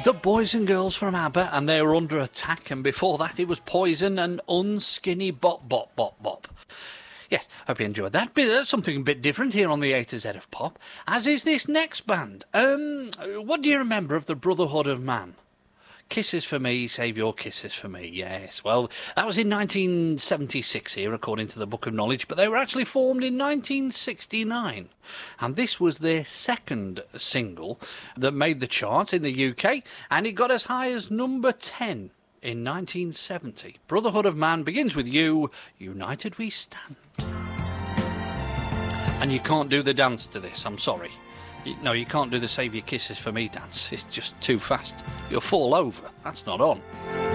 The Boys and Girls from ABBA, and they were under attack, and before that it was Poison and Unskinny Bop Bop Bop Bop. Yes, hope you enjoyed that. Something a bit different here on the A to Z of Pop, as is this next band. What do you remember of the Brotherhood of Man? Kisses for Me, Save Your Kisses for Me, yes. Well, that was in 1976 here, according to the Book of Knowledge, but they were actually formed in 1969. And this was their second single that made the chart in the UK, and it got as high as number 10 in 1970. Brotherhood of Man begins with You, United We Stand. And you can't do the dance to this, I'm sorry. No, you can't do the Save Your Kisses for Me dance. It's just too fast. You'll fall over. That's not on.